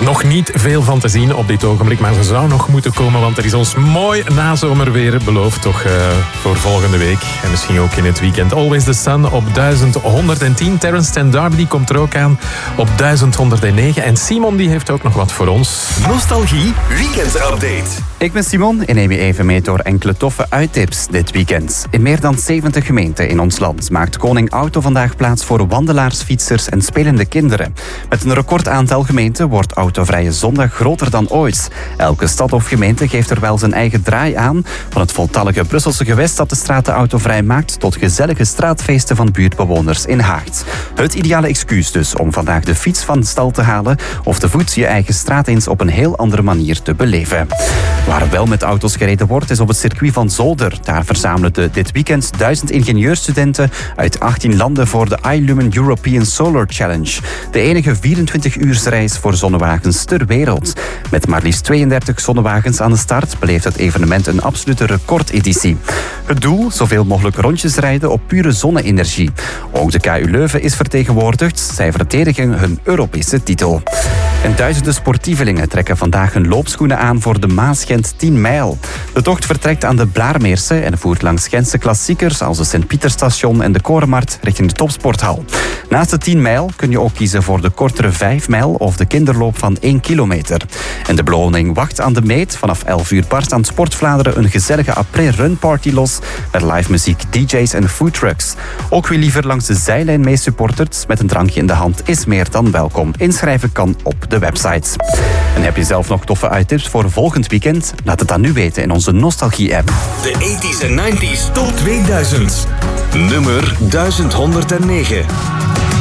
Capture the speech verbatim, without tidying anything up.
Nog niet veel van te zien op dit ogenblik, maar ze zou nog moeten komen, want er is ons mooi nazomerweer beloofd, toch uh, voor volgende week. En misschien ook in het weekend. Always the Sun op duizend honderdtien. Terence ten Darby die komt er ook aan op duizend honderdnegen. En Simon die heeft ook nog wat voor ons. Nostalgie Weekend-update. Ik ben Simon en neem je even mee door enkele toffe uittips dit weekend. In meer dan zeventig gemeenten in ons land maakt Koning Auto vandaag plaats voor wandelaars, fietsers en spelende kinderen. Met een recordaantal gemeenten wordt Autovrije Zondag groter dan ooit. Elke stad of gemeente geeft er wel zijn eigen draai aan. Van het voltallige Brusselse gewest dat de straten autovrij maakt tot gezellige straatfeesten van buurtbewoners in Haagt. Het ideale excuus dus om vandaag de fiets van stal te halen of te voet je eigen straat eens op een heel andere manier te beleven. Waar wel met auto's gereden wordt is op het circuit van Zolder. Daar verzamelen de dit weekend duizend ingenieurstudenten uit achttien landen voor de iLumen European Solar Challenge. De enige vierentwintig-uursreis voor zonnewagens ter wereld. Met maar liefst tweeëndertig zonnewagens aan de start beleeft het evenement een absolute recordeditie. Het doel? Zoveel mogelijk rondjes rijden op pure zonne-energie. Ook de K U Leuven is vertegenwoordigd. Zij verdedigen hun Europese titel. En duizenden sportievelingen trekken vandaag hun loopschoenen aan voor de Maas-Gent tien mijl. De tocht vertrekt aan de Blaarmeerse en voert langs Gentse klassiekers als de Sint-Pieterstation en de Korenmarkt richting de Topsporthal. Naast de tien mijl kun je ook kiezen voor de kortere vijf mijl of de kinderloop van één kilometer. En de beloning wacht aan de meet. Vanaf elf uur barst aan Sport Vlaanderen een gezellige après-run-party los met live muziek, D J's en foodtrucks. Ook wie liever langs de zijlijn mee supportert met een drankje in de hand is meer dan welkom. Inschrijven kan op de website. En heb je zelf nog toffe uittips voor volgend weekend? Laat het dan nu weten in onze Nostalgie-app. De tachtiger en negentiger top tweeduizend. Nummer duizend honderdnegen.